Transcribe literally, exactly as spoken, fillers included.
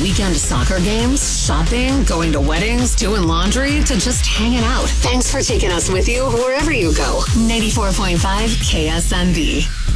weekend soccer games, shopping, going to weddings, doing laundry, to just hanging out. Thanks for taking us with you wherever you go. ninety-four point five K S N D.